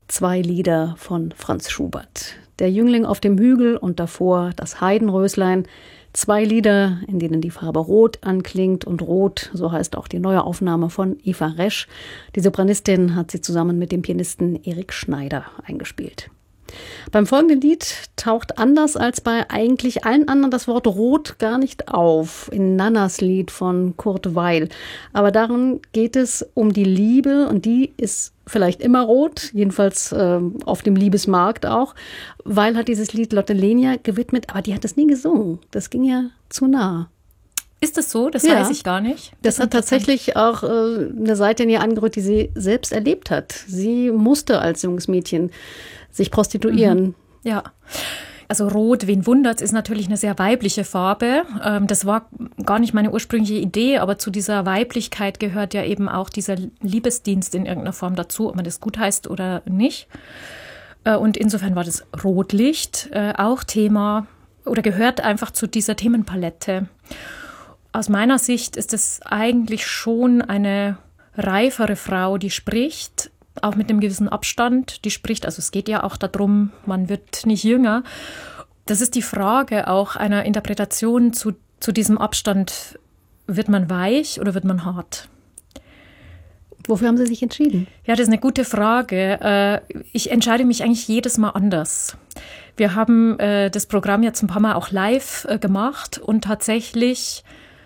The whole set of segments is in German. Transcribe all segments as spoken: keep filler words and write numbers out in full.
Zwei Lieder von Franz Schubert. Der Jüngling auf dem Hügel und davor das Heidenröslein. Zwei Lieder, in denen die Farbe Rot anklingt. Und Rot, so heißt auch die neue Aufnahme von Eva Resch. Die Sopranistin hat sie zusammen mit dem Pianisten Erik Schneider eingespielt. Beim folgenden Lied taucht anders als bei eigentlich allen anderen das Wort Rot gar nicht auf, in Nannas Lied von Kurt Weill. Aber darin geht es um die Liebe und die ist vielleicht immer rot, jedenfalls äh, auf dem Liebesmarkt auch. Weill hat dieses Lied Lotte Lenya gewidmet, aber die hat es nie gesungen. Das ging ja zu nah. Ist das so? Das ja. weiß ich gar nicht. Das, das hat tatsächlich auch äh, eine Seite in ihr angerührt, die sie selbst erlebt hat. Sie musste als junges Mädchen sich prostituieren. Mhm. Ja, also Rot, wen wundert's, ist natürlich eine sehr weibliche Farbe. Ähm, das war gar nicht meine ursprüngliche Idee, aber zu dieser Weiblichkeit gehört ja eben auch dieser Liebesdienst in irgendeiner Form dazu, ob man das gut heißt oder nicht. Äh, und insofern war das Rotlicht äh, auch Thema oder gehört einfach zu dieser Themenpalette. Aus meiner Sicht ist es eigentlich schon eine reifere Frau, die spricht, auch mit einem gewissen Abstand, die spricht, also es geht ja auch darum, man wird nicht jünger. Das ist die Frage auch einer Interpretation zu, zu diesem Abstand, wird man weich oder wird man hart? Wofür haben Sie sich entschieden? Ja, das ist eine gute Frage. Ich entscheide mich eigentlich jedes Mal anders. Wir haben das Programm jetzt ein paar Mal auch live gemacht und tatsächlich,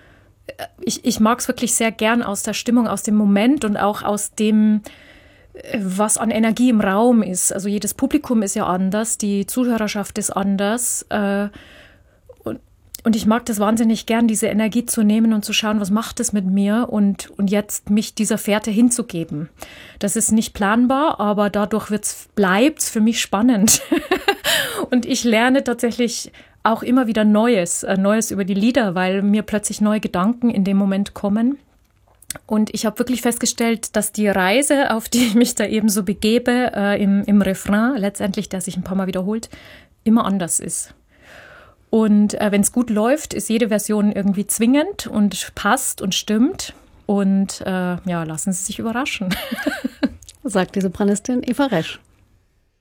ich, ich mag es wirklich sehr gern aus der Stimmung, aus dem Moment und auch aus dem, was an Energie im Raum ist. Also jedes Publikum ist ja anders, die Zuhörerschaft ist anders. Und, und ich mag das wahnsinnig gern, diese Energie zu nehmen und zu schauen, was macht es mit mir und, und jetzt mich dieser Fährte hinzugeben. Das ist nicht planbar, aber dadurch bleibt es für mich spannend. Und ich lerne tatsächlich auch immer wieder Neues, Neues über die Lieder, weil mir plötzlich neue Gedanken in dem Moment kommen. Und ich habe wirklich festgestellt, dass die Reise, auf die ich mich da eben so begebe, äh, im, im Refrain, letztendlich, der sich ein paar Mal wiederholt, immer anders ist. Und äh, wenn es gut läuft, ist jede Version irgendwie zwingend und passt und stimmt. Und äh, ja, lassen Sie sich überraschen. Sagt die Sopranistin Eva Resch.